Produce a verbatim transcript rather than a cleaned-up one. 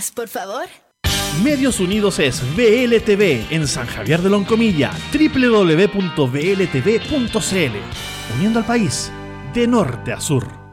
más, por favor? Medios Unidos es V L T V en San Javier de Loncomilla, doble u doble u doble u punto v l t v punto c l, uniendo al país de norte a sur.